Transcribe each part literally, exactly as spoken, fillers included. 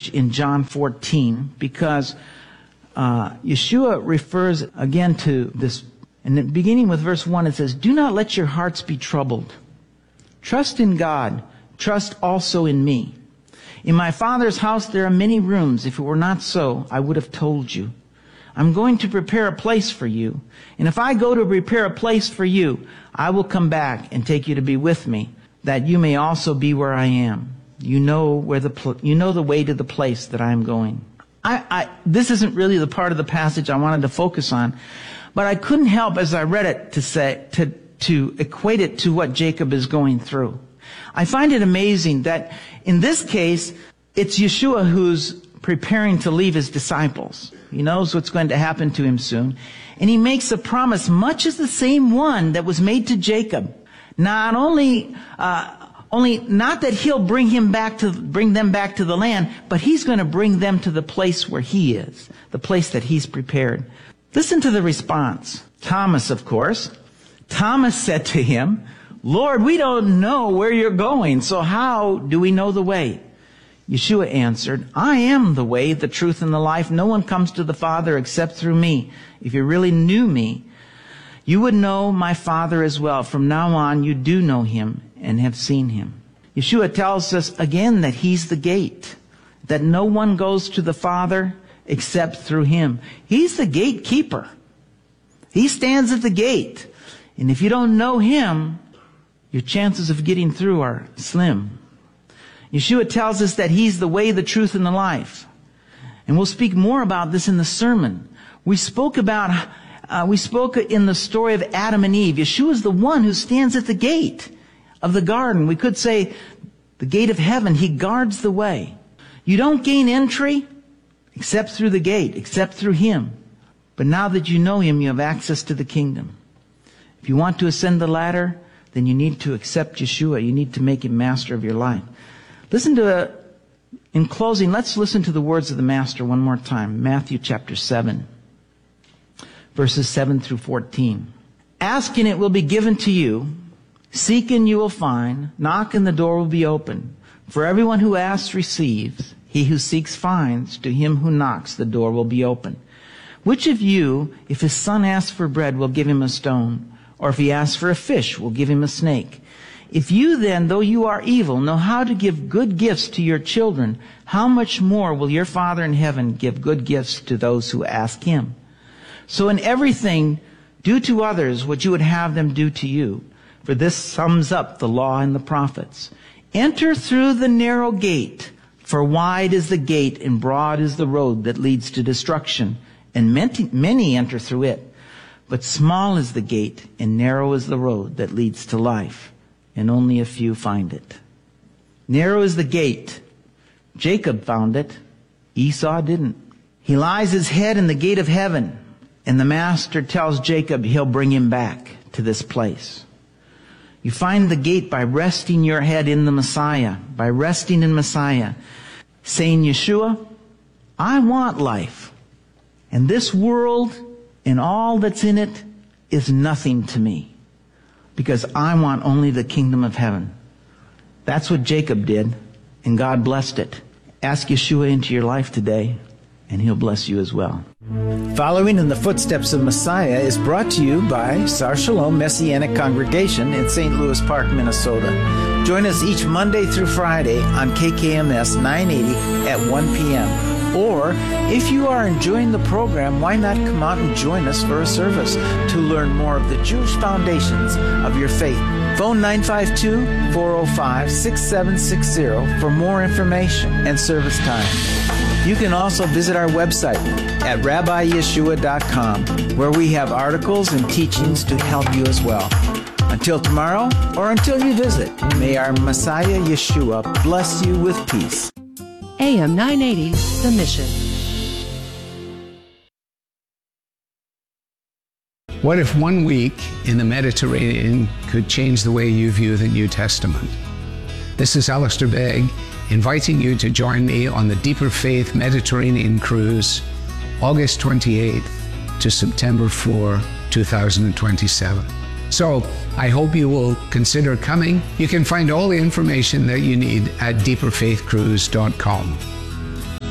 passage in John fourteen because uh, Yeshua refers again to this. And beginning with verse one, it says, "Do not let your hearts be troubled. Trust in God. Trust also in me. In my Father's house there are many rooms. If it were not so, I would have told you. I'm going to prepare a place for you. And if I go to prepare a place for you, I will come back and take you to be with me, that you may also be where I am. You know where the pl- you know the way to the place that I am going." I, I this isn't really the part of the passage I wanted to focus on, but I couldn't help as I read it to say to to equate it to what Jacob is going through. I find it amazing that in this case, it's Yeshua who's preparing to leave his disciples. He knows what's going to happen to him soon. And he makes a promise much as the same one that was made to Jacob. Not only, uh, only, not that he'll bring him back to, bring them back to the land, but he's going to bring them to the place where he is, the place that he's prepared. Listen to the response. Thomas, of course. Thomas said to him, "Lord, we don't know where you're going, so how do we know the way?" Yeshua answered, "I am the way, the truth, and the life. No one comes to the Father except through me. If you really knew me, you would know my Father as well. From now on, you do know him and have seen him." Yeshua tells us again that he's the gate, that no one goes to the Father except through him. He's the gatekeeper. He stands at the gate. And if you don't know him, your chances of getting through are slim. Yeshua tells us that he's the way, the truth, and the life. And we'll speak more about this in the sermon. We spoke about, uh, we spoke in the story of Adam and Eve. Yeshua is the one who stands at the gate of the garden. We could say the gate of heaven. He guards the way. You don't gain entry except through the gate, except through him. But now that you know him, you have access to the kingdom. If you want to ascend the ladder, then you need to accept Yeshua. You need to make him master of your life. Listen to, in closing, let's listen to the words of the Master one more time. Matthew chapter seven, verses seven through fourteen. "Ask and it will be given to you. Seek and you will find. Knock and the door will be open. For everyone who asks receives. He who seeks finds. To him who knocks the door will be open. Which of you, if his son asks for bread, will give him a stone? Or if he asks for a fish, will give him a snake? If you then, though you are evil, know how to give good gifts to your children, how much more will your Father in heaven give good gifts to those who ask him? So in everything, do to others what you would have them do to you. For this sums up the law and the prophets. Enter through the narrow gate, for wide is the gate and broad is the road that leads to destruction, and many, many enter through it. But small is the gate and narrow is the road that leads to life, and only a few find it. Narrow is the gate. Jacob found it. Esau didn't. He lies his head in the gate of heaven, and the Master tells Jacob he'll bring him back to this place. You find the gate by resting your head in the Messiah, by resting in Messiah, saying, Yeshua, I want life, and this world and all that's in it is nothing to me, because I want only the kingdom of heaven. That's what Jacob did, and God blessed it. Ask Yeshua into your life today, and he'll bless you as well. Following in the footsteps of Messiah is brought to you by Sar Shalom Messianic Congregation in Saint Louis Park, Minnesota. Join us each Monday through Friday on K K M S nine eighty at one p.m. Or, if you are enjoying the program, why not come out and join us for a service to learn more of the Jewish foundations of your faith. Phone nine five two, four oh five, six seven six zero for more information and service time. You can also visit our website at rabbi yeshua dot com, where we have articles and teachings to help you as well. Until tomorrow, or until you visit, may our Messiah Yeshua bless you with peace. A M nine eighty, The Mission. What if one week in the Mediterranean could change the way you view the New Testament? This is Alistair Begg, inviting you to join me on the Deeper Faith Mediterranean Cruise, August twenty-eighth to September fourth, two thousand twenty-seven. So, I hope you will consider coming. You can find all the information that you need at deeper faith cruise dot com.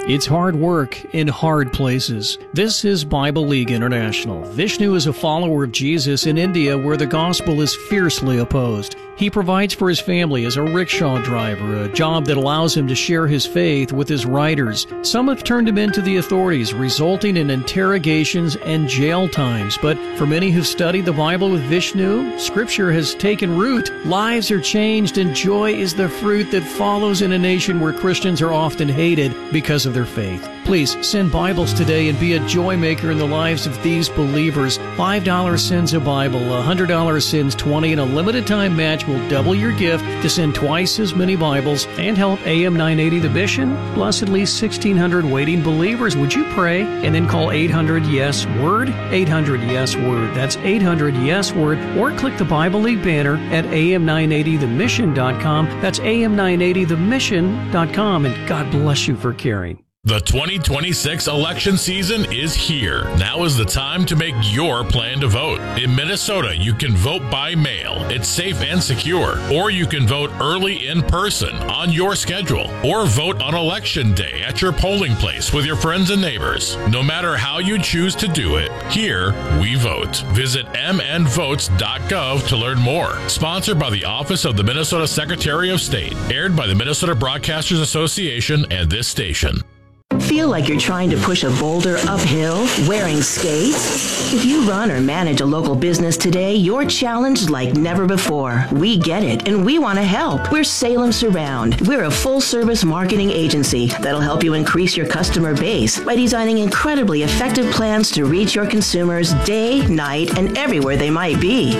It's hard work in hard places. This is Bible League International. Vishnu is a follower of Jesus in India where the gospel is fiercely opposed. He provides for his family as a rickshaw driver, a job that allows him to share his faith with his riders. Some have turned him into the authorities, resulting in interrogations and jail times. But for many who've studied the Bible with Vishnu, Scripture has taken root. Lives are changed, and joy is the fruit that follows in a nation where Christians are often hated because of their faith. Please send Bibles today and be a joy maker in the lives of these believers. five dollars sends a Bible, one hundred dollars sends twenty, and a limited time match will double your gift to send twice as many Bibles and help A M nine eighty The Mission, plus at least sixteen hundred waiting believers. Would you pray and then call eight hundred yes word? eight hundred yes word. That's eight hundred yes word. Or click the Bible League banner at A M nine eighty the mission dot com. That's A M nine eighty the mission dot com. And God bless you for caring. The twenty twenty-six election season is here. Now is the time to make your plan to vote. In Minnesota, you can vote by mail. It's safe and secure. Or you can vote early in person on your schedule. Or vote on election day at your polling place with your friends and neighbors. No matter how you choose to do it, here we vote. Visit m n votes dot gov to learn more. Sponsored by the Office of the Minnesota Secretary of State. Aired by the Minnesota Broadcasters Association and this station. Feel like you're trying to push a boulder uphill wearing skates? If you run or manage a local business today, you're challenged like never before. We get it, and we want to help. We're Salem Surround. We're a full-service marketing agency that'll help you increase your customer base by designing incredibly effective plans to reach your consumers day, night, and everywhere they might be.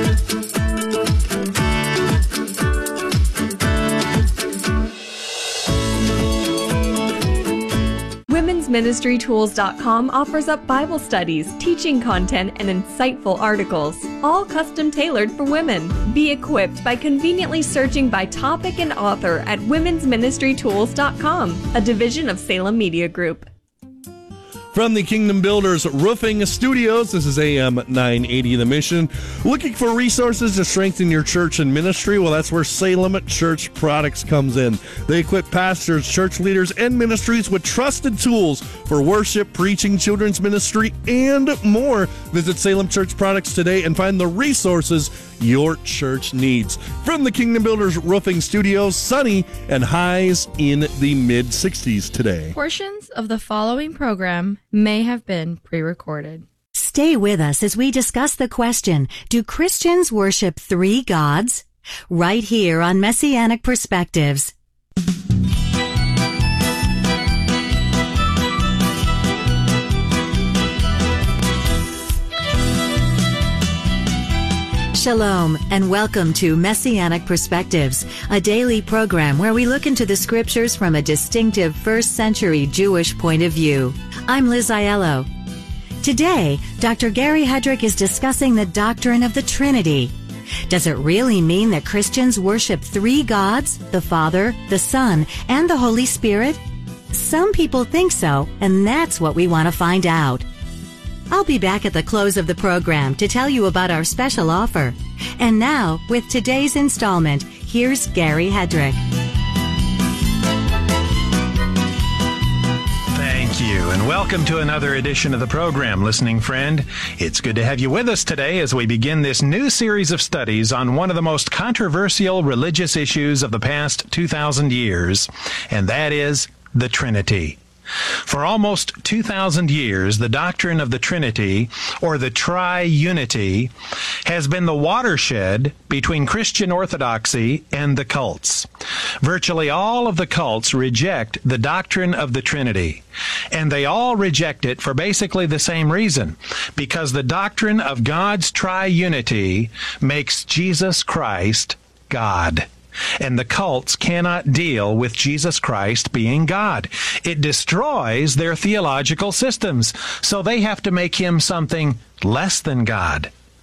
Women's Ministry Tools dot com offers up Bible studies, teaching content, and insightful articles, all custom tailored for women. Be equipped by conveniently searching by topic and author at Women's Ministry Tools dot com, a division of Salem Media Group. From the Kingdom Builders Roofing Studios, this is A M nine eighty The Mission. Looking for resources to strengthen your church and ministry? Well, that's where Salem Church Products comes in. They equip pastors, church leaders, and ministries with trusted tools for worship, preaching, children's ministry, and more. Visit Salem Church Products today and find the resources your church needs. From the Kingdom Builders Roofing Studios, sunny and highs in the mid sixties today. Portions of the following program may have been pre-recorded. Stay with us as we discuss the question, do Christians worship three gods? Right here on Messianic Perspectives. Shalom, and welcome to Messianic Perspectives, a daily program where we look into the scriptures from a distinctive first century Jewish point of view. I'm Liz Aiello. Today, Doctor Gary Hedrick is discussing the doctrine of the Trinity. Does it really mean that Christians worship three gods, the Father, the Son, and the Holy Spirit? Some people think so, and that's what we want to find out. I'll be back at the close of the program to tell you about our special offer. And now, with today's installment, here's Gary Hedrick. Thank you, and welcome to another edition of the program, listening friend. It's good to have you with us today as we begin this new series of studies on one of the most controversial religious issues of the past two thousand years, and that is the Trinity. For almost two thousand years, the doctrine of the Trinity, or the Triunity, has been the watershed between Christian orthodoxy and the cults. Virtually all of the cults reject the doctrine of the Trinity, and they all reject it for basically the same reason, because the doctrine of God's Triunity makes Jesus Christ God. And the cults cannot deal with Jesus Christ being God. It destroys their theological systems, so they have to make him something less than God.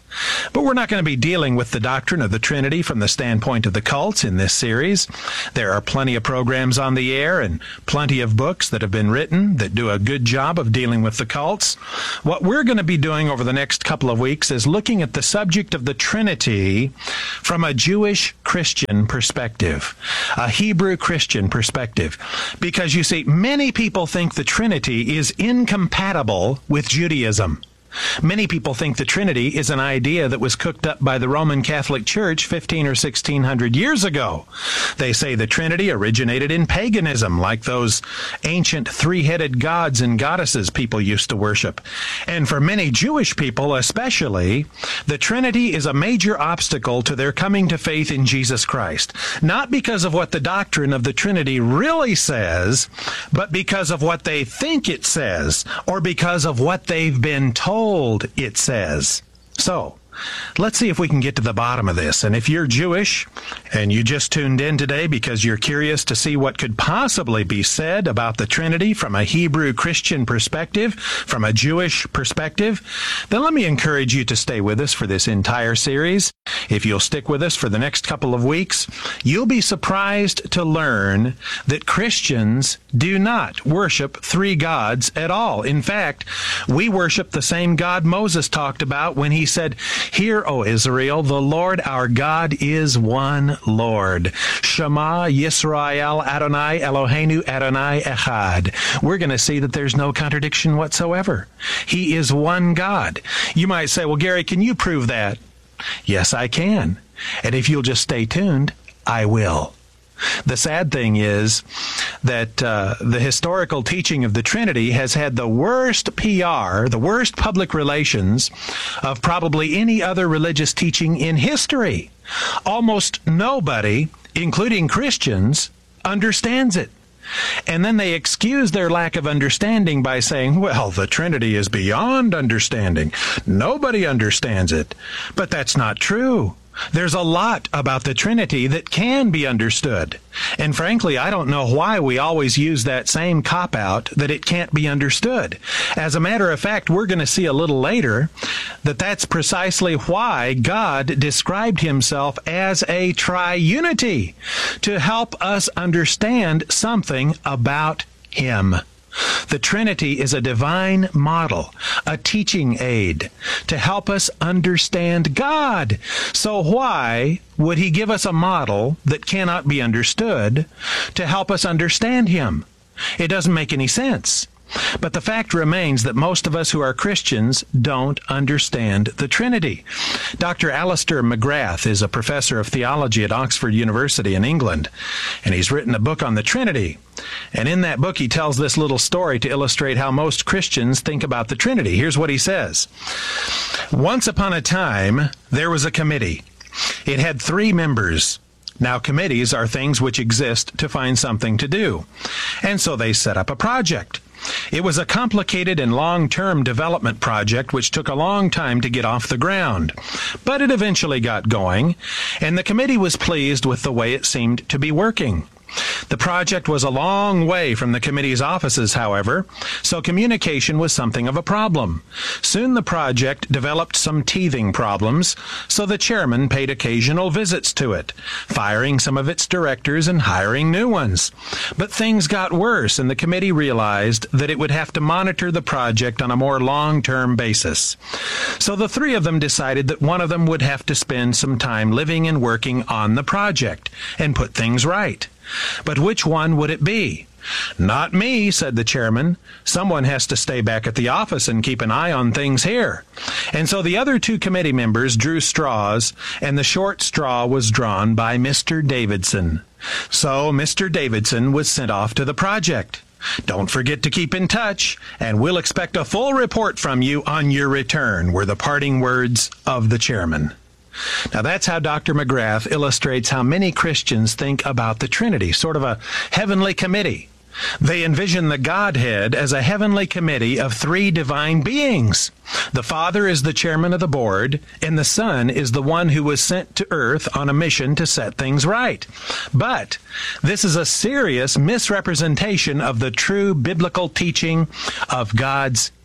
But we're not going to be dealing with the doctrine of the Trinity from the standpoint of the cults in this series. There are plenty of programs on the air and plenty of books that have been written that do a good job of dealing with the cults. What we're going to be doing over the next couple of weeks is looking at the subject of the Trinity from a Jewish Christian perspective, a Hebrew Christian perspective. Because you see, many people think the Trinity is incompatible with Judaism. Many people think the Trinity is an idea that was cooked up by the Roman Catholic Church fifteen or sixteen hundred years ago. They say the Trinity originated in paganism, like those ancient three-headed gods and goddesses people used to worship. And for many Jewish people especially, the Trinity is a major obstacle to their coming to faith in Jesus Christ. Not because of what the doctrine of the Trinity really says, but because of what they think it says, or because of what they've been told it says. So, let's see if we can get to the bottom of this. And if you're Jewish and you just tuned in today because you're curious to see what could possibly be said about the Trinity from a Hebrew Christian perspective, from a Jewish perspective, then let me encourage you to stay with us for this entire series. If you'll stick with us for the next couple of weeks, you'll be surprised to learn that Christians do not worship three gods at all. In fact, we worship the same God Moses talked about when he said, "Hear, O Israel, the Lord our God is one Lord. Shema Yisrael Adonai Eloheinu Adonai Echad." We're going to see that there's no contradiction whatsoever. He is one God. You might say, well, Gary, can you prove that? Yes, I can. And if you'll just stay tuned, I will. The sad thing is that uh, the historical teaching of the Trinity has had the worst P R, the worst public relations of probably any other religious teaching in history. Almost nobody, including Christians, understands it. And then they excuse their lack of understanding by saying, well, the Trinity is beyond understanding. Nobody understands it. But that's not true. There's a lot about the Trinity that can be understood. And frankly, I don't know why we always use that same cop-out that it can't be understood. As a matter of fact, we're going to see a little later that that's precisely why God described himself as a triunity, to help us understand something about him. The Trinity is a divine model, a teaching aid to help us understand God. So why would he give us a model that cannot be understood to help us understand him? It doesn't make any sense. But the fact remains that most of us who are Christians don't understand the Trinity. Doctor Alister McGrath is a professor of theology at Oxford University in England, and he's written a book on the Trinity. And in that book, he tells this little story to illustrate how most Christians think about the Trinity. Here's what he says. Once upon a time, there was a committee. It had three members. Now, committees are things which exist to find something to do. And so they set up a project. It was a complicated and long-term development project which took a long time to get off the ground. But it eventually got going, and the committee was pleased with the way it seemed to be working. The project was a long way from the committee's offices, however, so communication was something of a problem. Soon the project developed some teething problems, so the chairman paid occasional visits to it, firing some of its directors and hiring new ones. But things got worse, and the committee realized that it would have to monitor the project on a more long-term basis. So the three of them decided that one of them would have to spend some time living and working on the project and put things right. But which one would it be? Not me, said the chairman. Someone has to stay back at the office and keep an eye on things here. And so the other two committee members drew straws, and the short straw was drawn by Mister Davidson. So Mister Davidson was sent off to the project. Don't forget to keep in touch, and we'll expect a full report from you on your return, were the parting words of the chairman. Now that's how Doctor McGrath illustrates how many Christians think about the Trinity, sort of a heavenly committee. They envision the Godhead as a heavenly committee of three divine beings. The Father is the chairman of the board, and the Son is the one who was sent to earth on a mission to set things right. But this is a serious misrepresentation of the true biblical teaching of God's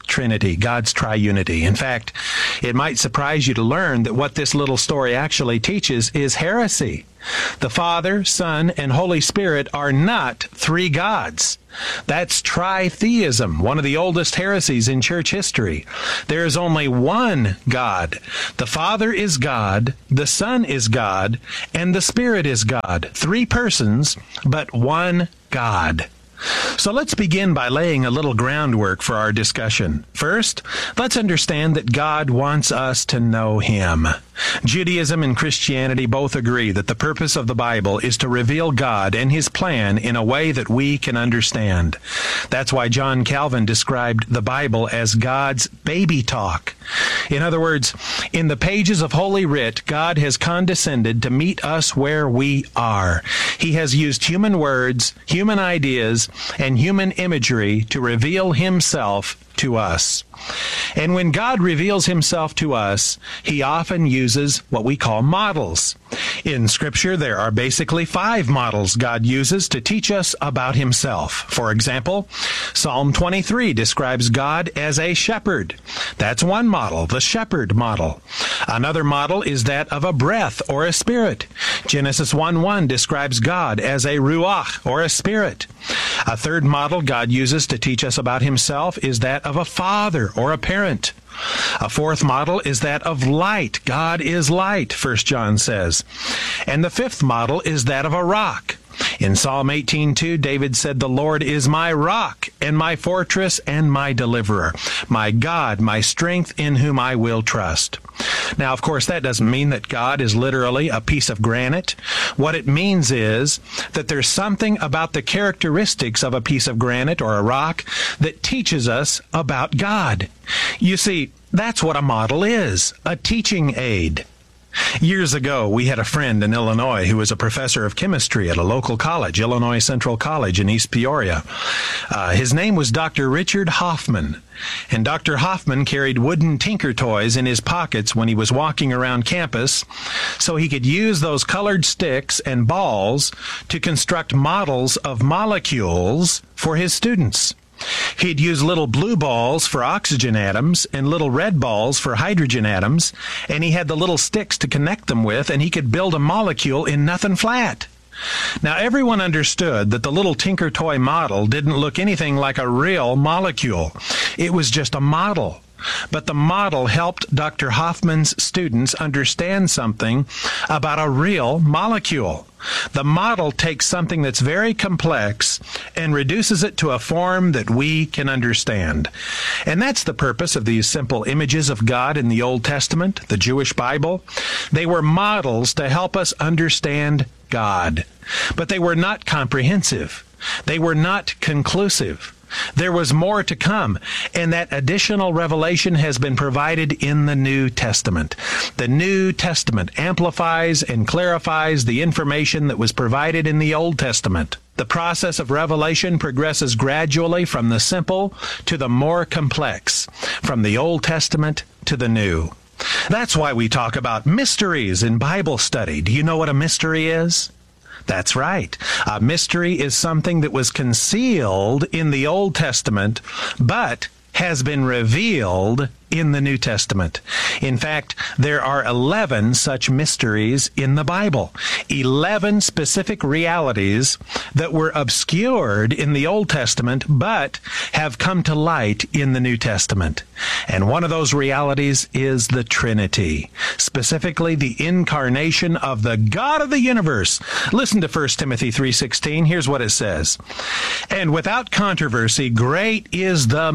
Trinity, God's triunity. In fact, it might surprise you to learn that what this little story actually teaches is heresy. The Father, Son, and Holy Spirit are not three gods. That's tritheism, one of the oldest heresies in church history. There is only one God. The Father is God, the Son is God, and the Spirit is God. Three persons, but one God. So let's begin by laying a little groundwork for our discussion. First, let's understand that God wants us to know Him. Judaism and Christianity both agree that the purpose of the Bible is to reveal God and His plan in a way that we can understand. That's why John Calvin described the Bible as God's baby talk. In other words, in the pages of Holy Writ, God has condescended to meet us where we are. He has used human words, human ideas, and human imagery to reveal Himself to us. And when God reveals Himself to us, He often uses what we call models. In Scripture, there are basically five models God uses to teach us about Himself. For example, Psalm twenty-three describes God as a shepherd. That's one model, the shepherd model. Another model is that of a breath or a spirit. Genesis one one describes God as a ruach or a spirit. A third model God uses to teach us about Himself is that of a father or a parent. A fourth model is that of light. God is light, First John says. And the fifth model is that of a rock. In Psalm eighteen two, David said, "The Lord is my rock and my fortress and my deliverer, my God, my strength in whom I will trust." Now, of course, that doesn't mean that God is literally a piece of granite. What it means is that there's something about the characteristics of a piece of granite or a rock that teaches us about God. You see, that's what a model is, a teaching aid. Years ago, we had a friend in Illinois who was a professor of chemistry at a local college, Illinois Central College in East Peoria. Uh, his name was Doctor Richard Hoffman, and Doctor Hoffman carried wooden tinker toys in his pockets when he was walking around campus so he could use those colored sticks and balls to construct models of molecules for his students. He'd use little blue balls for oxygen atoms and little red balls for hydrogen atoms, and he had the little sticks to connect them with, and he could build a molecule in nothing flat. Now, everyone understood that the little tinker toy model didn't look anything like a real molecule. It was just a model. But the model helped Doctor Hoffman's students understand something about a real molecule. The model takes something that's very complex and reduces it to a form that we can understand. And that's the purpose of these simple images of God in the Old Testament, the Jewish Bible. They were models to help us understand God. But they were not comprehensive. They were not conclusive. There was more to come, and that additional revelation has been provided in the New Testament. The New Testament amplifies and clarifies the information that was provided in the Old Testament. The process of revelation progresses gradually from the simple to the more complex, from the Old Testament to the New. That's why we talk about mysteries in Bible study. Do you know what a mystery is? That's right. A mystery is something that was concealed in the Old Testament, but has been revealed in the New Testament. In fact, there are eleven such mysteries in the Bible. eleven specific realities that were obscured in the Old Testament, but have come to light in the New Testament. And one of those realities is the Trinity, specifically the incarnation of the God of the universe. Listen to First Timothy three sixteen. Here's what it says. "And without controversy, great is the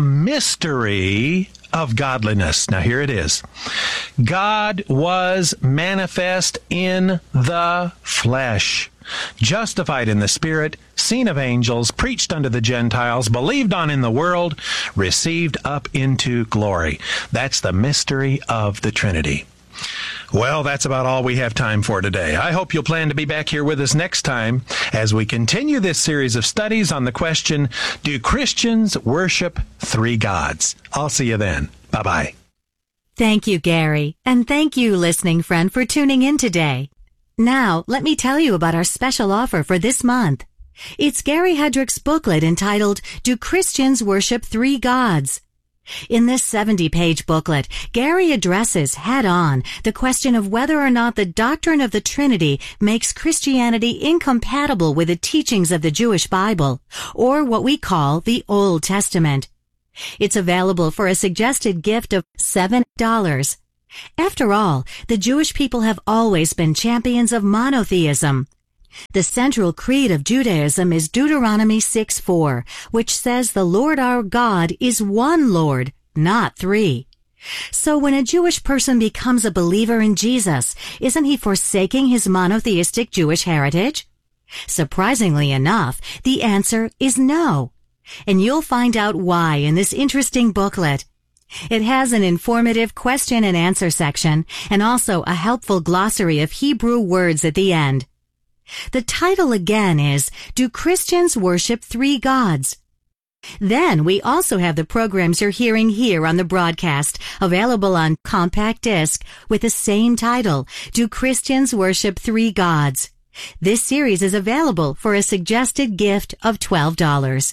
mystery of godliness." Now here it is. God was manifest in the flesh, justified in the Spirit, seen of angels, preached unto the Gentiles, believed on in the world, received up into glory. That's the mystery of the Trinity. Well, that's about all we have time for today. I hope you'll plan to be back here with us next time as we continue this series of studies on the question, do Christians worship three gods? I'll see you then. Bye-bye. Thank you, Gary. And thank you, listening friend, for tuning in today. Now, let me tell you about our special offer for this month. It's Gary Hedrick's booklet entitled, Do Christians Worship Three Gods? In this seventy-page booklet, Gary addresses head-on the question of whether or not the doctrine of the Trinity makes Christianity incompatible with the teachings of the Jewish Bible, or what we call the Old Testament. It's available for a suggested gift of seven dollars. After all, the Jewish people have always been champions of monotheism. The central creed of Judaism is Deuteronomy six four, which says the Lord our God is one Lord, not three. So when a Jewish person becomes a believer in Jesus, isn't he forsaking his monotheistic Jewish heritage? Surprisingly enough, the answer is no. And you'll find out why in this interesting booklet. It has an informative question and answer section, and also a helpful glossary of Hebrew words at the end. The title again is, Do Christians Worship Three Gods? Then we also have the programs you're hearing here on the broadcast, available on compact disc with the same title, Do Christians Worship Three Gods? This series is available for a suggested gift of twelve dollars.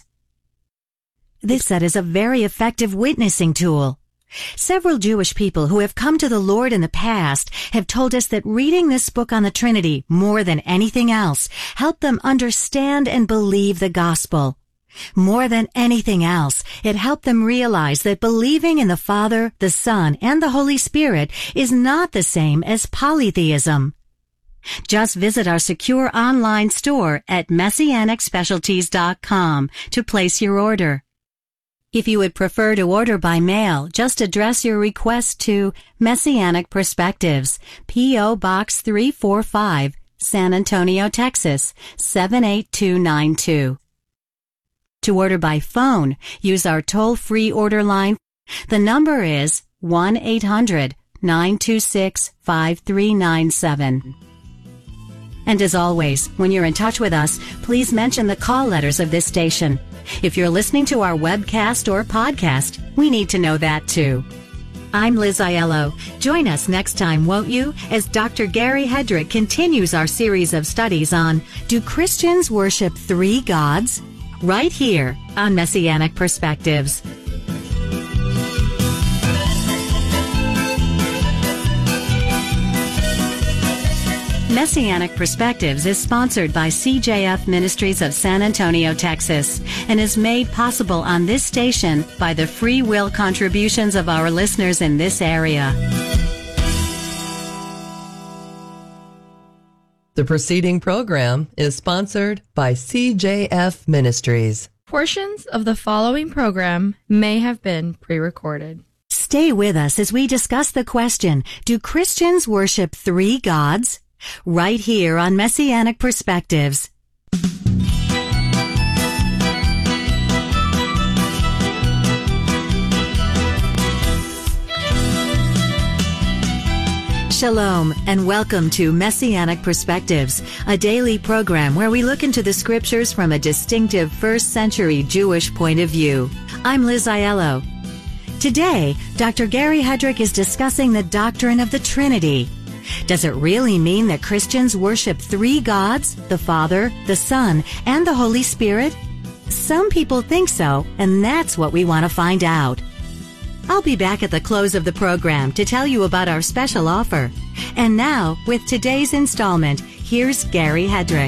This set is a very effective witnessing tool. Several Jewish people who have come to the Lord in the past have told us that reading this book on the Trinity more than anything else helped them understand and believe the gospel. More than anything else, it helped them realize that believing in the Father, the Son, and the Holy Spirit is not the same as polytheism. Just visit our secure online store at messianic specialties dot com to place your order. If you would prefer to order by mail, just address your request to Messianic Perspectives, P O. Box three forty-five, San Antonio, Texas, seven eight two nine two. To order by phone, use our toll-free order line. The number is one eight hundred nine two six five three nine seven. And as always, when you're in touch with us, please mention the call letters of this station. If you're listening to our webcast or podcast, we need to know that too. I'm Liz Aiello. Join us next time, won't you, as Doctor Gary Hedrick continues our series of studies on Do Christians Worship Three Gods? Right here on Messianic Perspectives. Messianic Perspectives is sponsored by C J F Ministries of San Antonio, Texas, and is made possible on this station by the free will contributions of our listeners in this area. The preceding program is sponsored by C J F Ministries. Portions of the following program may have been pre-recorded. Stay with us as we discuss the question, do Christians worship three gods? Right here on Messianic Perspectives. Shalom, and welcome to Messianic Perspectives, a daily program where we look into the scriptures from a distinctive first century Jewish point of view. I'm Liz Aiello. Today, Doctor Gary Hedrick is discussing the doctrine of the Trinity. Does it really mean that Christians worship three gods, the Father, the Son, and the Holy Spirit? Some people think so, and that's what we want to find out. I'll be back at the close of the program to tell you about our special offer. And now, with today's installment, here's Gary Hedrick.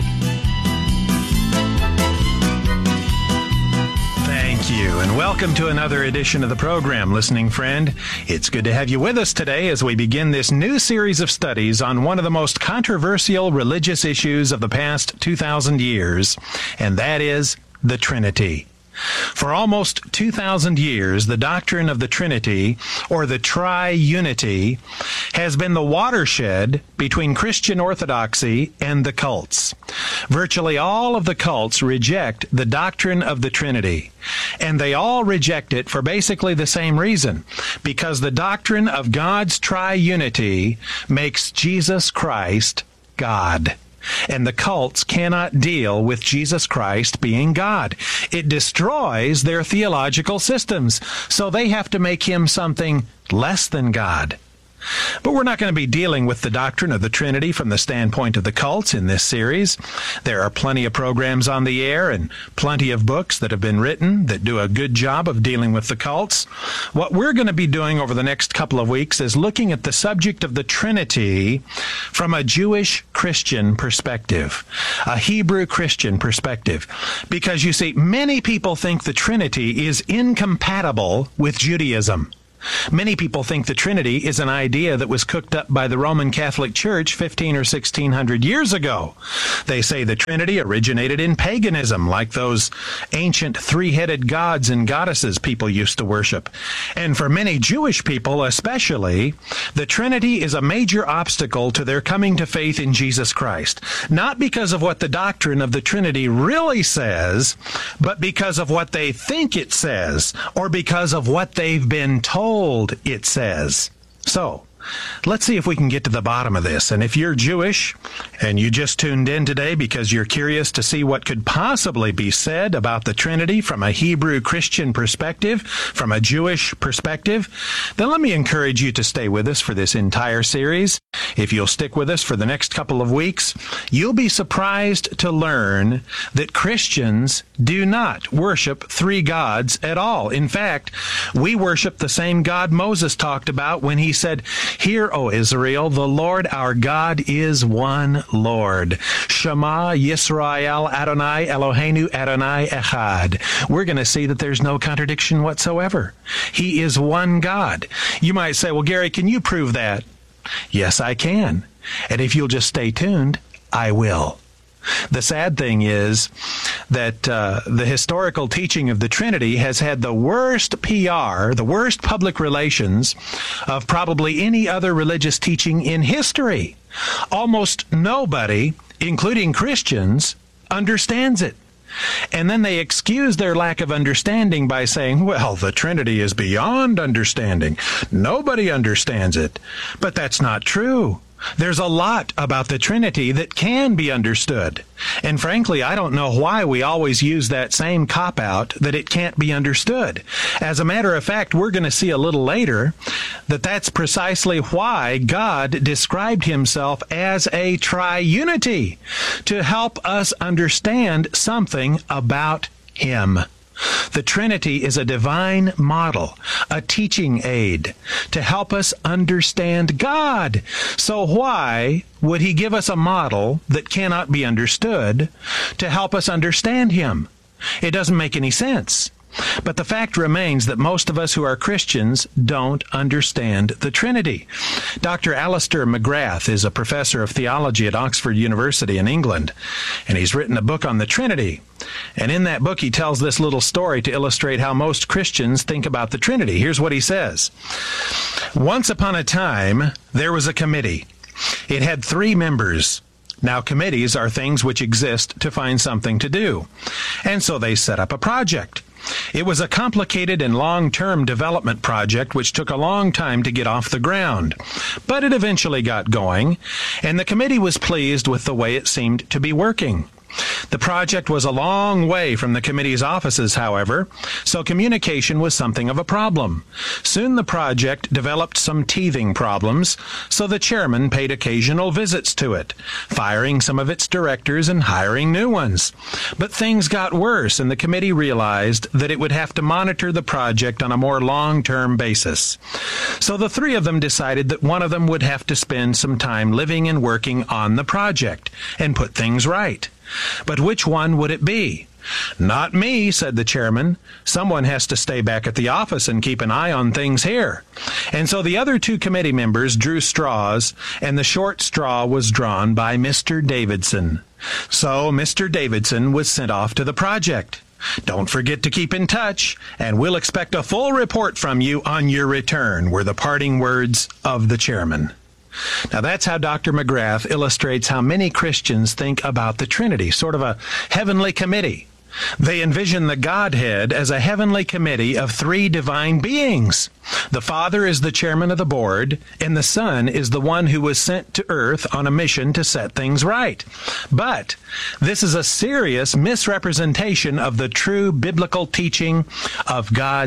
Thank you, and welcome to another edition of the program, listening friend. It's good to have you with us today as we begin this new series of studies on one of the most controversial religious issues of the past two thousand years, and that is the Trinity. For almost two thousand years, the doctrine of the Trinity, or the Triunity, has been the watershed between Christian orthodoxy and the cults. Virtually all of the cults reject the doctrine of the Trinity, and they all reject it for basically the same reason, because the doctrine of God's Triunity makes Jesus Christ God. And the cults cannot deal with Jesus Christ being God. It destroys their theological systems, so they have to make him something less than God. But we're not going to be dealing with the doctrine of the Trinity from the standpoint of the cults in this series. There are plenty of programs on the air and plenty of books that have been written that do a good job of dealing with the cults. What we're going to be doing over the next couple of weeks is looking at the subject of the Trinity from a Jewish Christian perspective, a Hebrew Christian perspective. Because you see, many people think the Trinity is incompatible with Judaism. Many people think the Trinity is an idea that was cooked up by the Roman Catholic Church fifteen or sixteen hundred years ago. They say the Trinity originated in paganism, like those ancient three-headed gods and goddesses people used to worship. And for many Jewish people especially, the Trinity is a major obstacle to their coming to faith in Jesus Christ. Not because of what the doctrine of the Trinity really says, but because of what they think it says, or because of what they've been told it says. So, let's see if we can get to the bottom of this. And if you're Jewish and you just tuned in today because you're curious to see what could possibly be said about the Trinity from a Hebrew Christian perspective, from a Jewish perspective, then let me encourage you to stay with us for this entire series. If you'll stick with us for the next couple of weeks, you'll be surprised to learn that Christians do not worship three gods at all. In fact, we worship the same God Moses talked about when he said, "Hear, O Israel, the Lord our God is one Lord. Shema Yisrael Adonai Eloheinu Adonai Echad." We're going to see that there's no contradiction whatsoever. He is one God. You might say, well, Gary, can you prove that? Yes, I can. And if you'll just stay tuned, I will. The sad thing is that uh, the historical teaching of the Trinity has had the worst P R, the worst public relations of probably any other religious teaching in history. Almost nobody, including Christians, understands it. And then they excuse their lack of understanding by saying, well, the Trinity is beyond understanding. Nobody understands it. But that's not true. There's a lot about the Trinity that can be understood. And frankly, I don't know why we always use that same cop-out that it can't be understood. As a matter of fact, we're going to see a little later that that's precisely why God described himself as a triunity, to help us understand something about him. The Trinity is a divine model, a teaching aid to help us understand God. So why would he give us a model that cannot be understood to help us understand him? It doesn't make any sense. But the fact remains that most of us who are Christians don't understand the Trinity. Doctor Alister McGrath is a professor of theology at Oxford University in England, and he's written a book on the Trinity. And in that book, he tells this little story to illustrate how most Christians think about the Trinity. Here's what he says. Once upon a time, there was a committee. It had three members. Now, committees are things which exist to find something to do. And so they set up a project. It was a complicated and long-term development project which took a long time to get off the ground. But it eventually got going, and the committee was pleased with the way it seemed to be working. The project was a long way from the committee's offices, however, so communication was something of a problem. Soon the project developed some teething problems, so the chairman paid occasional visits to it, firing some of its directors and hiring new ones. But things got worse, and the committee realized that it would have to monitor the project on a more long-term basis. So the three of them decided that one of them would have to spend some time living and working on the project and put things right. But which one would it be? Not me, said the chairman. Someone has to stay back at the office and keep an eye on things here. And so the other two committee members drew straws, and the short straw was drawn by Mister Davidson. So Mister Davidson was sent off to the project. Don't forget to keep in touch, and we'll expect a full report from you on your return, were the parting words of the chairman. Now that's how Doctor McGrath illustrates how many Christians think about the Trinity, sort of a heavenly committee. They envision the Godhead as a heavenly committee of three divine beings. The Father is the chairman of the board, and the Son is the one who was sent to earth on a mission to set things right. But this is a serious misrepresentation of the true biblical teaching of God's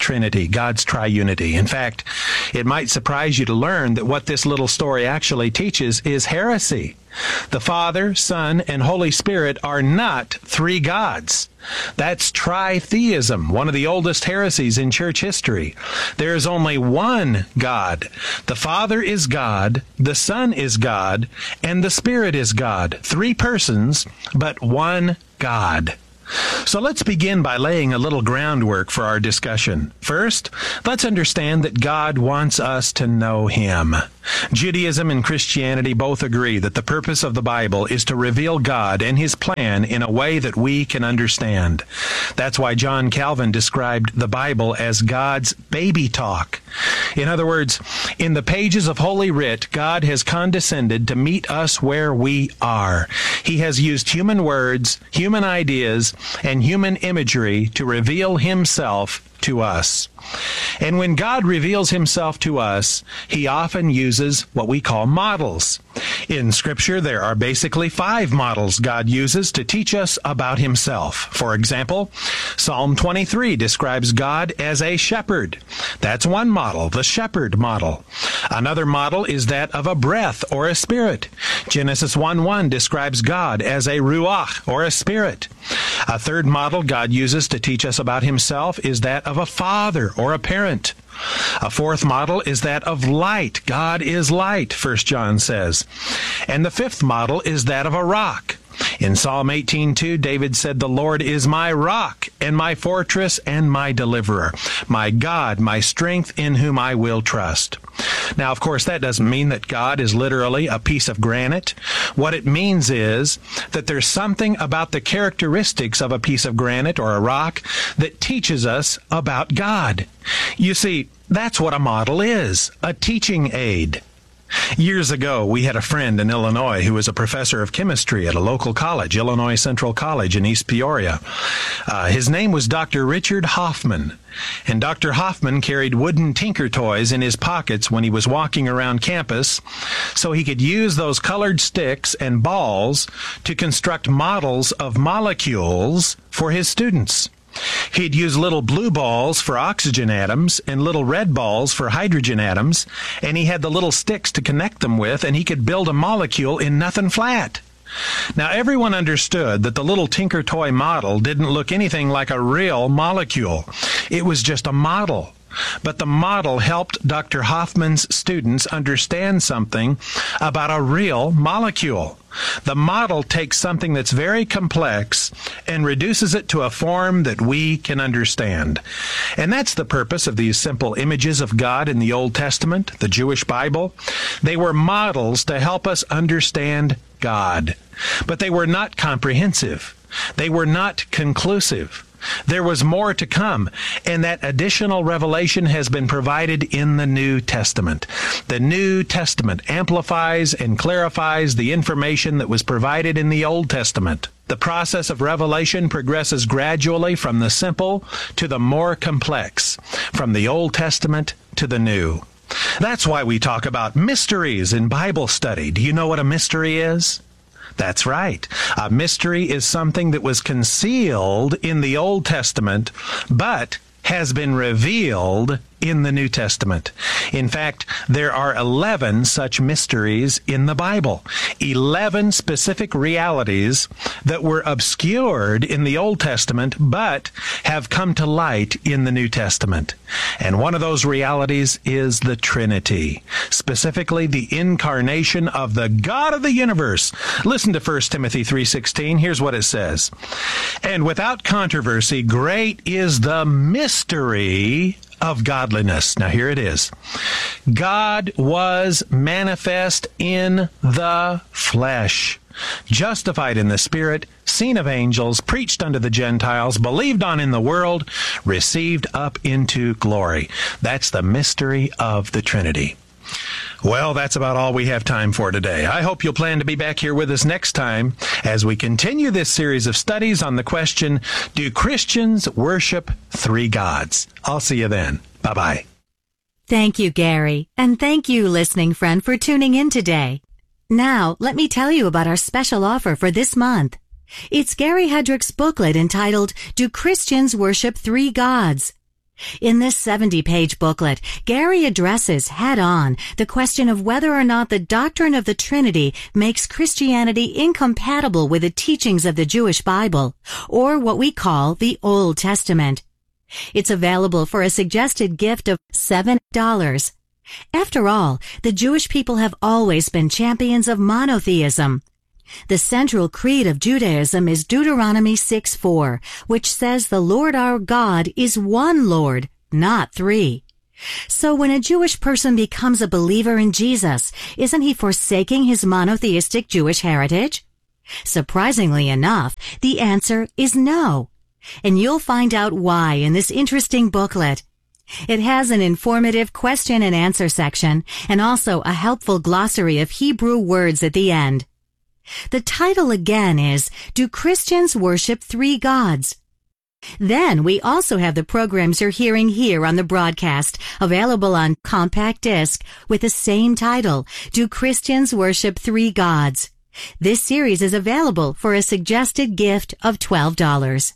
Trinity, God's triunity. In fact, it might surprise you to learn that what this little story actually teaches is heresy. The Father, Son, and Holy Spirit are not three gods. That's tritheism, one of the oldest heresies in church history. There is only one God. The Father is God, the Son is God, and the Spirit is God. Three persons, but one God. So let's begin by laying a little groundwork for our discussion. First, let's understand that God wants us to know Him. Judaism and Christianity both agree that the purpose of the Bible is to reveal God and His plan in a way that we can understand. That's why John Calvin described the Bible as God's baby talk. In other words, in the pages of Holy Writ, God has condescended to meet us where we are. He has used human words, human ideas, and human imagery to reveal Himself to us. And when God reveals Himself to us, He often uses what we call models. In Scripture, there are basically five models God uses to teach us about Himself. For example, Psalm twenty-three describes God as a shepherd. That's one model, the shepherd model. Another model is that of a breath or a spirit. Genesis one one describes God as a ruach or a spirit. A third model God uses to teach us about Himself is that of a father or a parent. A fourth model is that of light. God is light, First John says. And the fifth model is that of a rock. In Psalm eighteen two, David said, "The Lord is my rock and my fortress and my deliverer, my God, my strength in whom I will trust." Now, of course, that doesn't mean that God is literally a piece of granite. What it means is that there's something about the characteristics of a piece of granite or a rock that teaches us about God. You see, that's what a model is, a teaching aid. Years ago, we had a friend in Illinois who was a professor of chemistry at a local college, Illinois Central College in East Peoria. Uh, his name was Doctor Richard Hoffman, and Doctor Hoffman carried wooden tinker toys in his pockets when he was walking around campus so he could use those colored sticks and balls to construct models of molecules for his students. He'd use little blue balls for oxygen atoms and little red balls for hydrogen atoms, and he had the little sticks to connect them with, and he could build a molecule in nothing flat. Now, everyone understood that the little tinker toy model didn't look anything like a real molecule. It was just a model. But the model helped Doctor Hoffman's students understand something about a real molecule. The model takes something that's very complex and reduces it to a form that we can understand. And that's the purpose of these simple images of God in the Old Testament, the Jewish Bible. They were models to help us understand God. But they were not comprehensive. They were not conclusive. There was more to come, and that additional revelation has been provided in the New Testament. The New Testament amplifies and clarifies the information that was provided in the Old Testament. The process of revelation progresses gradually from the simple to the more complex, from the Old Testament to the New. That's why we talk about mysteries in Bible study. Do you know what a mystery is? That's right. A mystery is something that was concealed in the Old Testament, but has been revealed in the New Testament. In fact, there are eleven such mysteries in the Bible. eleven specific realities that were obscured in the Old Testament, but have come to light in the New Testament. And one of those realities is the Trinity, specifically the incarnation of the God of the universe. Listen to First Timothy three sixteen. Here's what it says. "And without controversy, great is the mystery of godliness." Now here it is. God was manifest in the flesh, justified in the Spirit, seen of angels, preached unto the Gentiles, believed on in the world, received up into glory. That's the mystery of the Trinity. Well, that's about all we have time for today. I hope you'll plan to be back here with us next time as we continue this series of studies on the question, do Christians worship three gods? I'll see you then. Bye-bye. Thank you, Gary. And thank you, listening friend, for tuning in today. Now, let me tell you about our special offer for this month. It's Gary Hedrick's booklet entitled, Do Christians Worship Three Gods? In this seventy-page booklet, Gary addresses head-on the question of whether or not the doctrine of the Trinity makes Christianity incompatible with the teachings of the Jewish Bible, or what we call the Old Testament. It's available for a suggested gift of seven dollars. After all, the Jewish people have always been champions of monotheism. The central creed of Judaism is Deuteronomy six four, which says the Lord our God is one Lord, not three. So when a Jewish person becomes a believer in Jesus, isn't he forsaking his monotheistic Jewish heritage? Surprisingly enough, the answer is no. And you'll find out why in this interesting booklet. It has an informative question and answer section, and also a helpful glossary of Hebrew words at the end. The title again is, Do Christians Worship Three Gods? Then we also have the programs you're hearing here on the broadcast, available on compact disc with the same title, Do Christians Worship Three Gods? This series is available for a suggested gift of twelve dollars.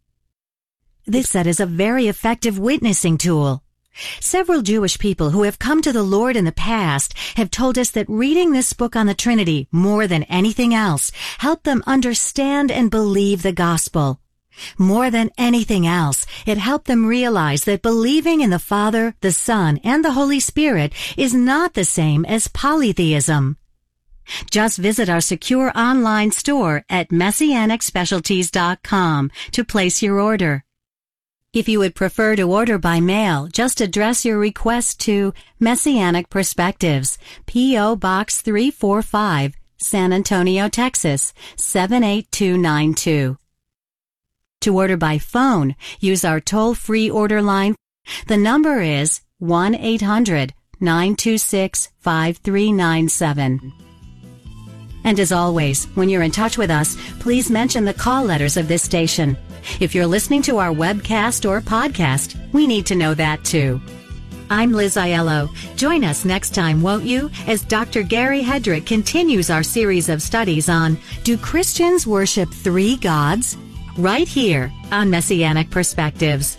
This set is a very effective witnessing tool. Several Jewish people who have come to the Lord in the past have told us that reading this book on the Trinity more than anything else helped them understand and believe the gospel. More than anything else, it helped them realize that believing in the Father, the Son, and the Holy Spirit is not the same as polytheism. Just visit our secure online store at messianic specialties dot com to place your order. If you would prefer to order by mail, just address your request to Messianic Perspectives, P O. Box three forty-five, San Antonio, Texas, seven eight two nine two. To order by phone, use our toll-free order line. The number is one eight hundred nine two six five three nine seven. And as always, when you're in touch with us, please mention the call letters of this station. If you're listening to our webcast or podcast, we need to know that too. I'm Liz Aiello. Join us next time, won't you, as Doctor Gary Hedrick continues our series of studies on Do Christians Worship Three Gods? Right here on Messianic Perspectives.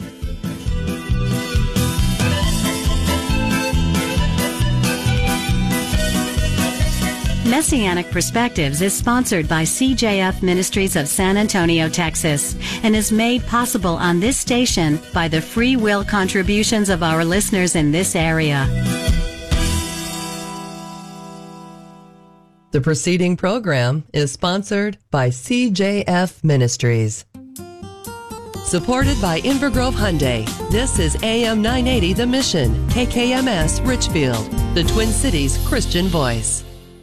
Messianic Perspectives is sponsored by C J F Ministries of San Antonio, Texas, and is made possible on this station by the free will contributions of our listeners in this area. The preceding program is sponsored by C J F Ministries. Supported by Inver Grove Hyundai, this is A M nine eighty The Mission, K K M S Richfield, the Twin Cities Christian Voice.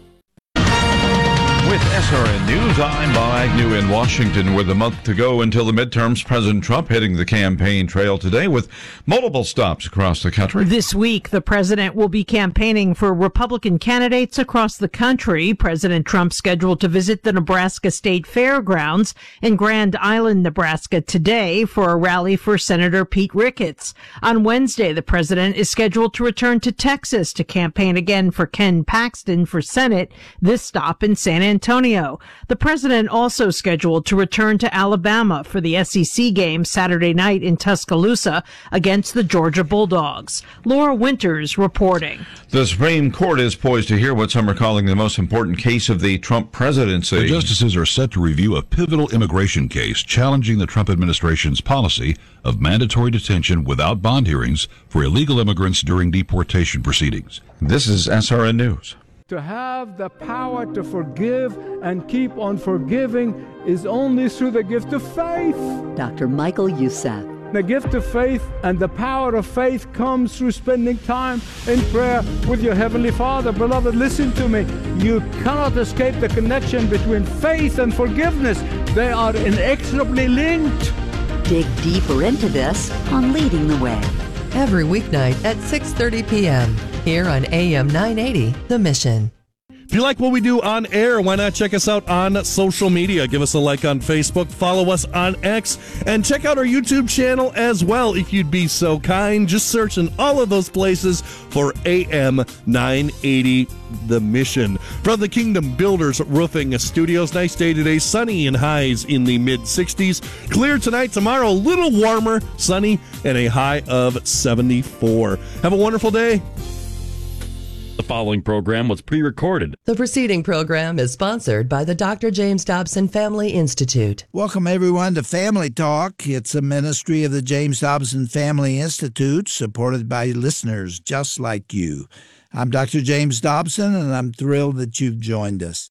With S R N News, I'm Bob Agnew in Washington. With a month to go until the midterms, President Trump hitting the campaign trail today with multiple stops across the country. This week, the president will be campaigning for Republican candidates across the country. President Trump scheduled to visit the Nebraska State Fairgrounds in Grand Island, Nebraska today for a rally for Senator Pete Ricketts. On Wednesday, the president is scheduled to return to Texas to campaign again for Ken Paxton for Senate, this stop in San Antonio. Antonio. The president also scheduled to return to Alabama for the S E C game Saturday night in Tuscaloosa against the Georgia Bulldogs. Laura Winters reporting. The Supreme Court is poised to hear what some are calling the most important case of the Trump presidency. The justices are set to review a pivotal immigration case challenging the Trump administration's policy of mandatory detention without bond hearings for illegal immigrants during deportation proceedings. This is S R N News. To have the power to forgive and keep on forgiving is only through the gift of faith. Doctor Michael Youssef. The gift of faith and the power of faith comes through spending time in prayer with your Heavenly Father. Beloved, listen to me. You cannot escape the connection between faith and forgiveness. They are inexorably linked. Dig deeper into this on Leading the Way. Every weeknight at six thirty p.m. here on A M nine eighty, The Mission. If you like what we do on air, why not check us out on social media? Give us a like on Facebook, follow us on X, and check out our YouTube channel as well if you'd be so kind. Just search in all of those places for A M nine eighty The Mission. From the Kingdom Builders Roofing Studios, nice day today, sunny and highs in the mid sixties. Clear tonight, tomorrow, a little warmer, sunny, and a high of seventy-four. Have a wonderful day. The following program was pre-recorded. The preceding program is sponsored by the Doctor James Dobson Family Institute. Welcome, everyone, to Family Talk. It's a ministry of the James Dobson Family Institute, supported by listeners just like you. I'm Doctor James Dobson, and I'm thrilled that you've joined us.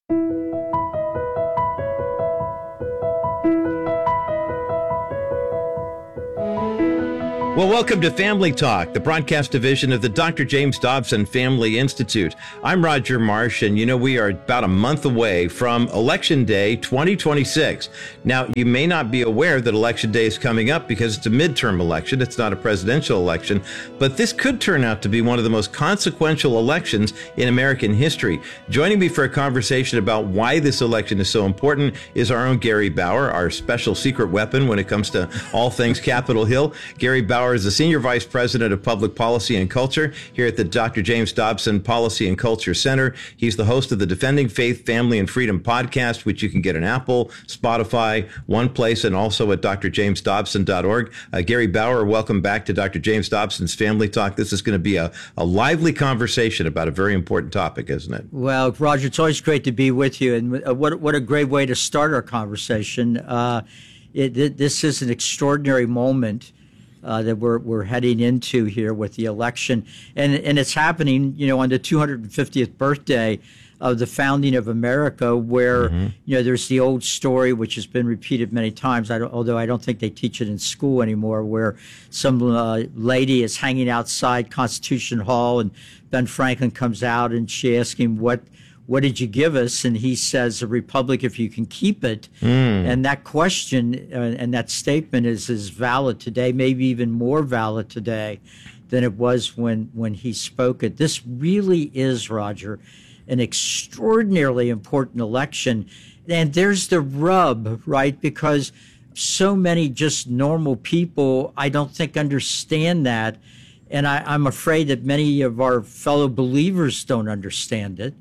Well, welcome to Family Talk, the broadcast division of the Doctor James Dobson Family Institute. I'm Roger Marsh, and you know, we are about a month away from Election Day twenty twenty-six. Now, you may not be aware that Election Day is coming up because it's a midterm election. It's not a presidential election, but this could turn out to be one of the most consequential elections in American history. Joining me for a conversation about why this election is so important is our own Gary Bauer, our special secret weapon when it comes to all things Capitol Hill. Gary Bauer is the Senior Vice President of Public Policy and Culture here at the Doctor James Dobson Policy and Culture Center. He's the host of the Defending Faith, Family, and Freedom podcast, which you can get on Apple, Spotify, one place, and also at d r james dobson dot org. Uh, Gary Bauer, welcome back to Doctor James Dobson's Family Talk. This is going to be a, a lively conversation about a very important topic, isn't it? Well, Roger, it's always great to be with you, and what what a great way to start our conversation. Uh, it, it, this is an extraordinary moment Uh, that we're we're heading into here with the election, and and it's happening, you know, on the two hundred fiftieth birthday of the founding of America, where mm-hmm. you know, there's the old story which has been repeated many times. I don't, although I don't think they teach it in school anymore, where some uh, lady is hanging outside Constitution Hall, and Ben Franklin comes out and she asks him, "What what did you give us?" And he says, "A republic if you can keep it." Mm. And that question uh, and that statement is as valid today, maybe even more valid today than it was when, when he spoke it. This really is, Roger, an extraordinarily important election. And there's the rub, right? Because so many just normal people, I don't think, understand that. And I, I'm afraid that many of our fellow believers don't understand it.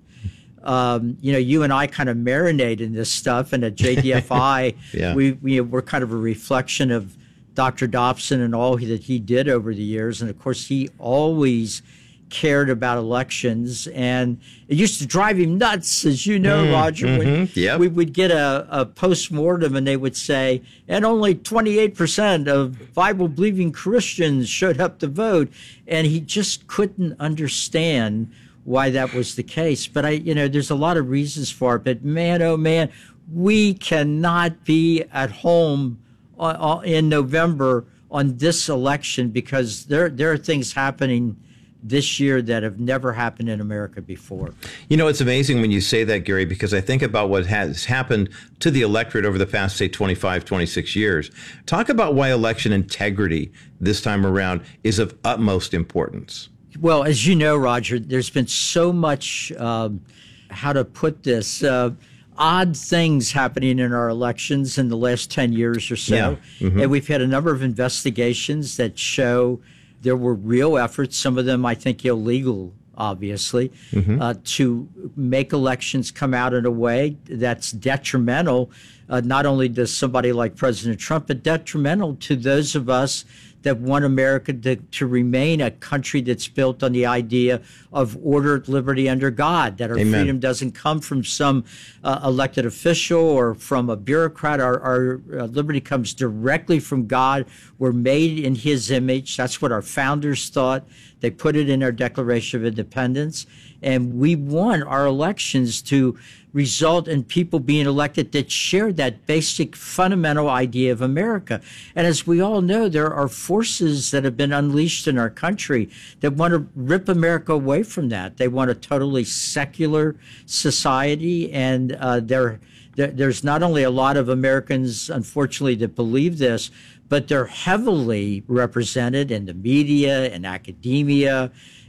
Um, you know, you and I kind of marinate in this stuff, and at J D F I, yeah. we, we we're kind of a reflection of Doctor Dobson and all he, that he did over the years. And of course, he always cared about elections, and it used to drive him nuts, as you know, mm, Roger. Mm-hmm, when yep. we would get a, a post-mortem, and they would say, and only twenty-eight percent of Bible-believing Christians showed up to vote, and he just couldn't understand why that was the case. But I, you know, there's a lot of reasons for it. But man, oh man, we cannot be at home uh, in November on this election, because there there are things happening this year that have never happened in America before. You know, it's amazing when you say that, Gary, because I think about what has happened to the electorate over the past, say, twenty-five, twenty-six years. Talk about why election integrity this time around is of utmost importance. Well, as you know, Roger, there's been so much, um, how to put this, uh, odd things happening in our elections in the last ten years or so. Yeah. Mm-hmm. And we've had a number of investigations that show there were real efforts, some of them I think illegal, obviously, mm-hmm. uh, to make elections come out in a way that's detrimental, uh, not only to somebody like President Trump, but detrimental to those of us that want America to, to remain a country that's built on the idea of order, liberty under God, that our Amen. Freedom doesn't come from some uh, elected official or from a bureaucrat. Our, our uh, liberty comes directly from God. We're made in his image. That's what our founders thought. They put it in our Declaration of Independence. And we want our elections to result in people being elected that share that basic fundamental idea of America. And as we all know, there are forces that have been unleashed in our country that want to rip America away from that. They want a totally secular society, and uh, there, there, there's not only a lot of Americans, unfortunately, that believe this, but they're heavily represented in the media and academia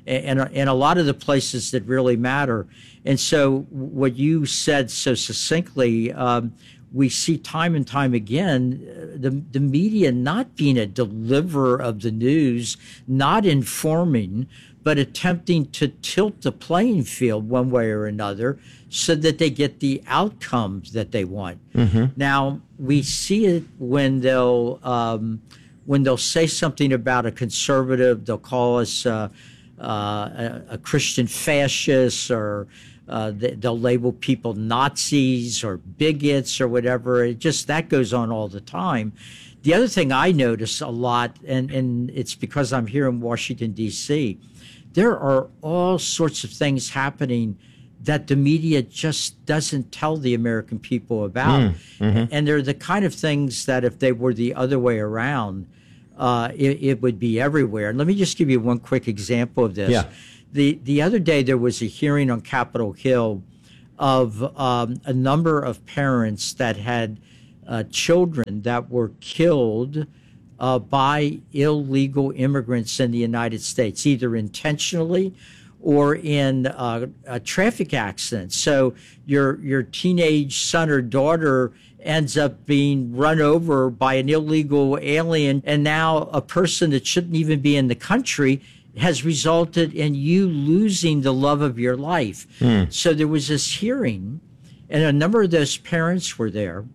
and, and a lot of the places that really matter. And so what you said so succinctly, um, we see time and time again the, the media not being a deliverer of the news, not informing, but attempting to tilt the playing field one way or another so that they get the outcomes that they want. Mm-hmm. Now, we see it when they'll um, when they'll say something about a conservative, they'll call us uh, uh, a, a Christian fascist, or uh, they'll label people Nazis or bigots or whatever. It just, that goes on all the time. The other thing I notice a lot, and, and it's because I'm here in Washington, D C, there are all sorts of things happening that the media just doesn't tell the American people about. Mm, mm-hmm. And they're the kind of things that if they were the other way around, uh, it, it would be everywhere. And let me just give you one quick example of this. Yeah. The, the other day, there was a hearing on Capitol Hill of um, a number of parents that had uh, children that were killed uh, by illegal immigrants in the United States, either intentionally or in uh, a traffic accident. So your your teenage son or daughter ends up being run over by an illegal alien, and now a person that shouldn't even be in the country has resulted in you losing the love of your life. Mm. So there was this hearing, and a number of those parents were there,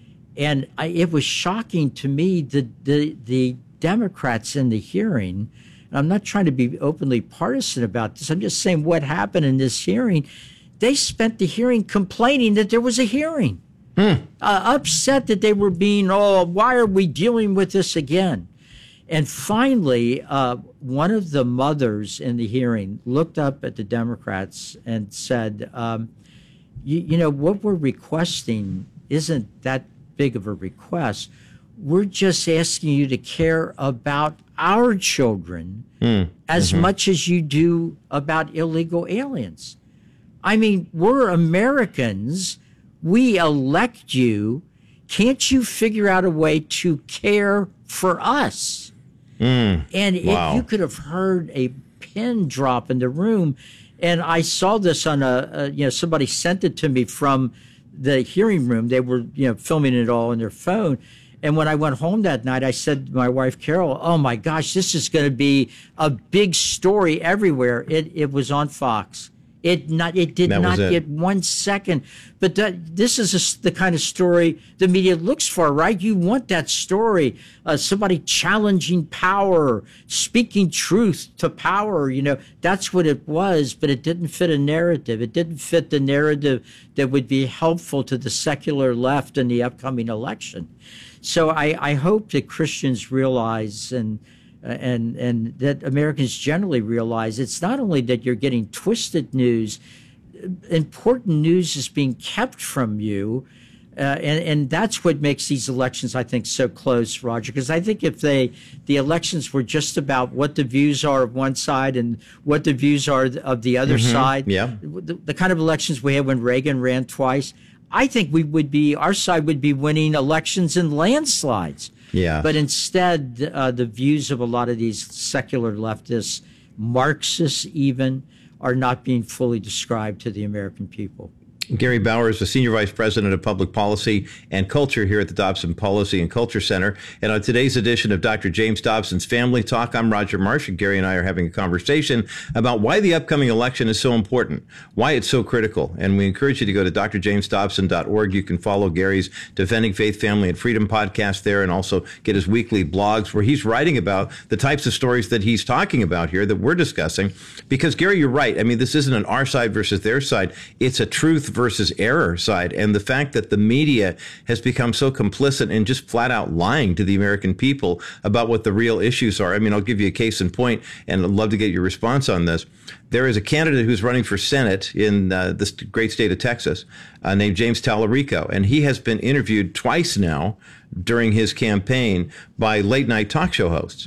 and I, it was shocking to me that the, the Democrats in the hearing, and I'm not trying to be openly partisan about this, I'm just saying what happened in this hearing, they spent the hearing complaining that there was a hearing, mm. uh, upset that they were being, oh, why are we dealing with this again? And finally, uh, one of the mothers in the hearing looked up at the Democrats and said, um, you, you know, what we're requesting isn't that big of a request. We're just asking you to care about our children mm. as mm-hmm. much as you do about illegal aliens. I mean, we're Americans. We elect you. Can't you figure out a way to care for us? Mm. And wow. if you could have heard a pin drop in the room, and I saw this on a, a, you know, somebody sent it to me from the hearing room. They were, you know, filming it all on their phone. And when I went home that night, I said to my wife, Carol, oh my gosh, this is going to be a big story everywhere. It it was on Fox. It not it did not it. get one second. But that, this is a, the kind of story the media looks for, right? You want that story, uh, somebody challenging power, speaking truth to power. You know, that's what it was, but it didn't fit a narrative. It didn't fit the narrative that would be helpful to the secular left in the upcoming election. So I, I hope that Christians realize and and and that Americans generally realize it's not only that you're getting twisted news, important news is being kept from you. Uh, and, and that's what makes these elections, I think, so close, Roger, because I think if they the elections were just about what the views are of one side and what the views are of the other mm-hmm. side, yeah. the, the kind of elections we had when Reagan ran twice, I think we would be, our side would be winning elections in landslides. Yeah. But instead, uh, the views of a lot of these secular leftists, Marxists even, are not being fully described to the American people. Gary Bauer is the Senior Vice President of Public Policy and Culture here at the Dobson Policy and Culture Center. And on today's edition of Doctor James Dobson's Family Talk, I'm Roger Marsh, and Gary and I are having a conversation about why the upcoming election is so important, why it's so critical. And we encourage you to go to d r james dobson dot org. You can follow Gary's Defending Faith, Family, and Freedom podcast there, and also get his weekly blogs where he's writing about the types of stories that he's talking about here that we're discussing. Because, Gary, you're right. I mean, this isn't an our side versus their side. It's a truth versus error side. And the fact that the media has become so complicit in just flat out lying to the American people about what the real issues are. I mean, I'll give you a case in point, and I'd love to get your response on this. There is a candidate who's running for Senate in uh, this great state of Texas uh, named James Tallarico, and he has been interviewed twice now during his campaign by late night talk show hosts.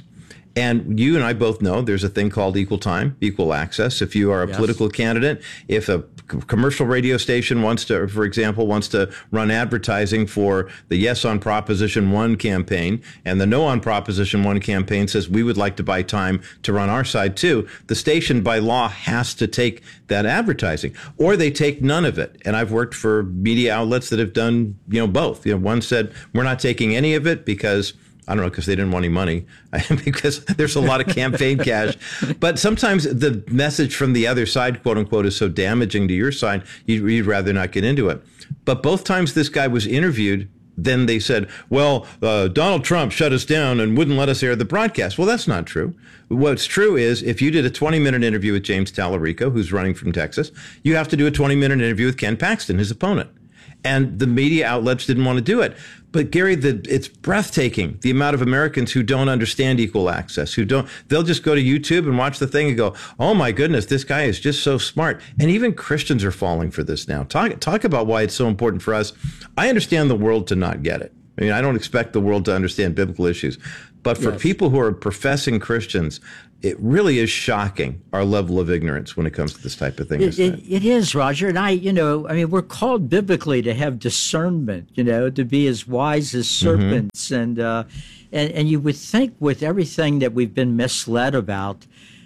And you and I both know there's a thing called equal time, equal access. If you are a Yes. political candidate, if a c- commercial radio station wants to, for example, wants to run advertising for the Yes on Proposition one campaign, and the No on Proposition one campaign says we would like to buy time to run our side too, the station by law has to take that advertising, or they take none of it. And I've worked for media outlets that have done, you know, both. You know, one said we're not taking any of it because I don't know, because they didn't want any money, because there's a lot of campaign cash. But sometimes the message from the other side, quote unquote, is so damaging to your side, you'd, you'd rather not get into it. But both times this guy was interviewed, then they said, well, uh, Donald Trump shut us down and wouldn't let us air the broadcast. Well, that's not true. What's true is if you did a twenty minute interview with James Tallarico, who's running from Texas, you have to do a twenty minute interview with Ken Paxton, his opponent. And the media outlets didn't want to do it. But Gary, the, it's breathtaking, the amount of Americans who don't understand equal access, who don't, they'll just go to YouTube and watch the thing and go, oh my goodness, this guy is just so smart. And even Christians are falling for this now. Talk, talk about why it's so important for us. I understand the world to not get it. I mean, I don't expect the world to understand biblical issues. But for Yes. people who are professing Christians, it really is shocking, our level of ignorance when it comes to this type of thing. It, isn't it, it is, Roger. And I, you know, I mean, we're called biblically to have discernment, you know, to be as wise as serpents. Mm-hmm. And, uh, and, and you would think with everything that we've been misled about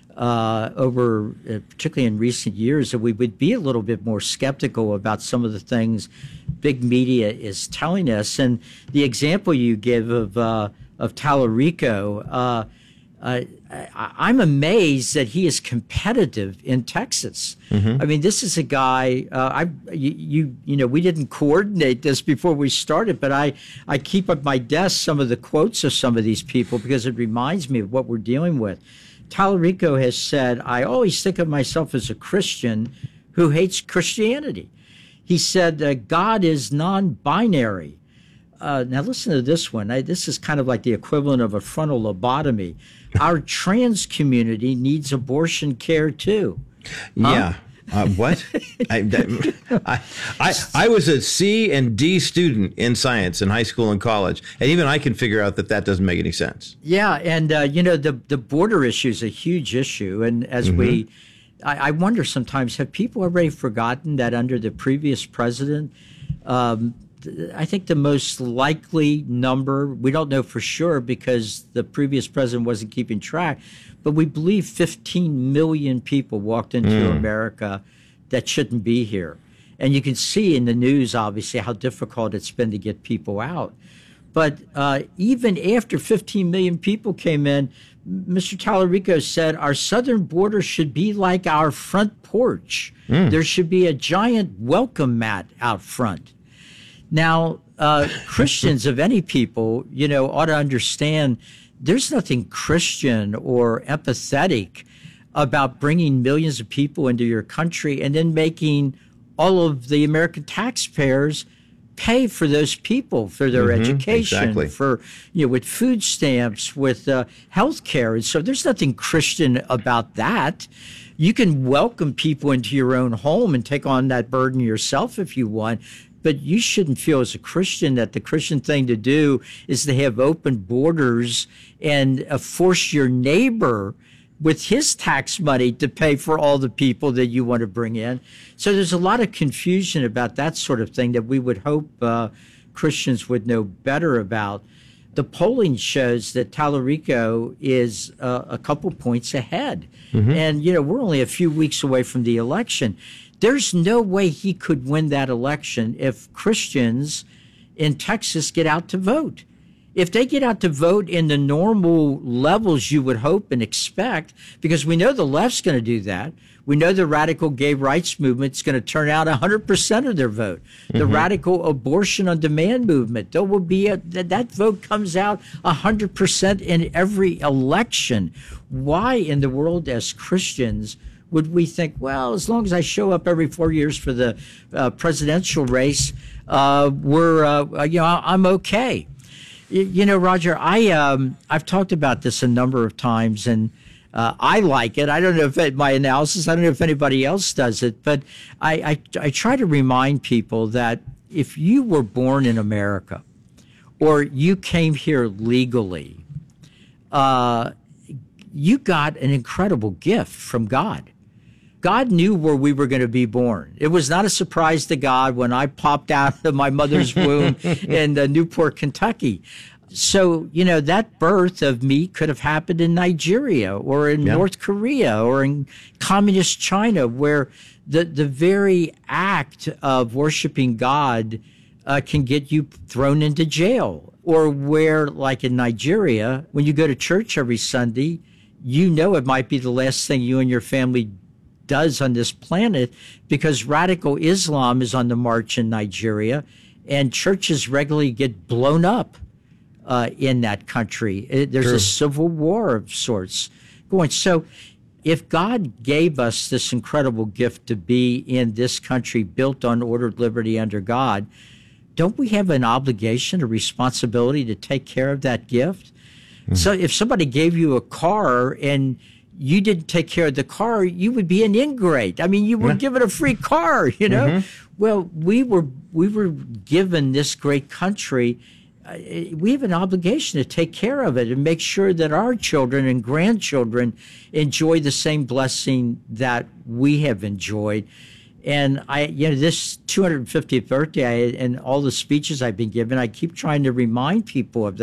uh, over, uh, particularly in recent years, that we would be a little bit more skeptical about some of the things big media is telling us. And the example you give of, uh, of Tallarico, uh, uh, I, I'm amazed that he is competitive in Texas. Mm-hmm. I mean, this is a guy. Uh, I you, you you know we didn't coordinate this before we started, but I I keep at my desk some of the quotes of some of these people because it reminds me of what we're dealing with. Tallarico has said, "I always think of myself as a Christian who hates Christianity." He said, uh, "God is non-binary." Uh, now listen to this one. I, this is kind of like the equivalent of a frontal lobotomy. Our trans community needs abortion care too. Huh? Yeah. Uh, what? I, I, I, I was a C and D student in science in high school and college, and even I can figure out that that doesn't make any sense. Yeah, and uh, you know the the border issue is a huge issue, and as mm-hmm. we, I, I wonder sometimes, have people already forgotten that under the previous president, um, I think the most likely number, we don't know for sure because the previous president wasn't keeping track, but we believe fifteen million people walked into mm. America that shouldn't be here. And you can see in the news, obviously, how difficult it's been to get people out. But uh, even after fifteen million people came in, Mister Tallarico said our southern border should be like our front porch. Mm. There should be a giant welcome mat out front. Now, uh, Christians of any people, you know, ought to understand there's nothing Christian or empathetic about bringing millions of people into your country and then making all of the American taxpayers pay for those people, for their mm-hmm, education, exactly. for, you know, with food stamps, with uh, health care. And so there's nothing Christian about that. You can welcome people into your own home and take on that burden yourself if you want. But you shouldn't feel as a Christian that the Christian thing to do is to have open borders and uh, force your neighbor with his tax money to pay for all the people that you want to bring in. So there's a lot of confusion about that sort of thing that we would hope uh, Christians would know better about. The polling shows that Tallarico is uh, a couple points ahead. Mm-hmm. And, you know, we're only a few weeks away from the election. There's no way he could win that election if Christians in Texas get out to vote. If they get out to vote in the normal levels you would hope and expect, because we know the left's going to do that. We know the radical gay rights movement is going to turn out one hundred percent of their vote. The mm-hmm. radical abortion on demand movement, there will be a, that vote comes out one hundred percent in every election. Why in the world as Christians would we think, well, as long as I show up every four years for the uh, presidential race, uh, we're, uh, you know, I'm okay. You, you know, Roger, I, um, I've talked about this a number of times, and uh, I like it. I don't know if it, my analysis, I don't know if anybody else does it, but I, I, I try to remind people that if you were born in America or you came here legally, uh, you got an incredible gift from God. God knew where we were going to be born. It was not a surprise to God when I popped out of my mother's womb in uh, Newport, Kentucky. So, you know, that birth of me could have happened in Nigeria or in yeah. North Korea or in communist China, where the, the very act of worshiping God uh, can get you thrown into jail. Or where, like in Nigeria, when you go to church every Sunday, you know it might be the last thing you and your family does on this planet, because radical Islam is on the march in Nigeria, and churches regularly get blown up uh, in that country. It, there's True. a civil war of sorts going. So if God gave us this incredible gift to be in this country built on ordered liberty under God, don't we have an obligation, a responsibility to take care of that gift? Mm-hmm. So if somebody gave you a car and you didn't take care of the car, you would be an ingrate. I mean, you were yeah. given a free car, you know? Mm-hmm. Well, we were we were given this great country. Uh, we have an obligation to take care of it and make sure that our children and grandchildren enjoy the same blessing that we have enjoyed. And I, you know, this two hundred fiftieth birthday I, and all the speeches I've been given, I keep trying to remind people of that.